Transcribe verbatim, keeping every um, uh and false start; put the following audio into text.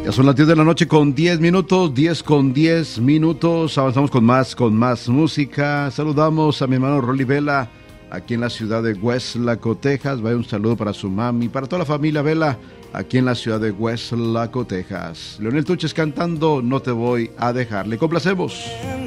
Ya son las diez de la noche con diez minutos, diez con diez minutos. Avanzamos con más, con más música. Saludamos a mi hermano Rolly Vela, aquí en la ciudad de Westlaco, Texas. Vaya un saludo para su mami, para toda la familia Vela, aquí en la ciudad de Westlaco, Texas. Leonel Tuches cantando No te voy a dejar. Le complacemos.